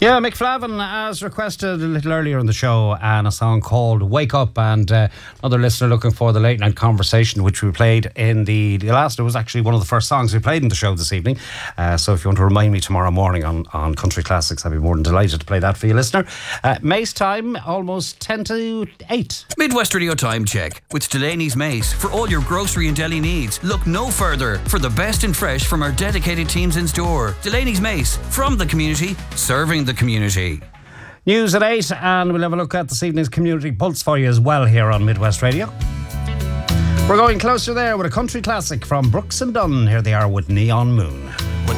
Yeah, Mick Flavin, as requested a little earlier in the show, and a song called Wake Up, and another listener looking for the late night conversation, which we played in the last, it was actually one of the first songs we played in the show this evening. So if you want to remind me tomorrow morning on Country Classics, I'd be more than delighted to play that for you, listener. Mace time, almost 10 to 8. Midwest Radio Time Check with Delaney's Mace. For all your grocery and deli needs, look no further for the best in fresh from our dedicated teams in store. Delaney's Mace, from the community, serving the community. News at 8, and we'll have a look at this evening's Community Pulse for you as well here on Midwest Radio. We're going closer there with a country classic from Brooks and Dunn. Here they are with Neon Moon.